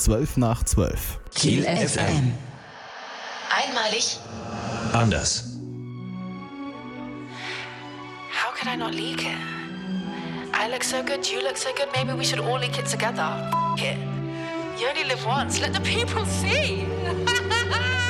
12 nach 12. Kiel FM. Einmalig. Anders. How could I not leak it? I look so good, you look so good, maybe we should all leak it together. F it. You only live once, let the people see.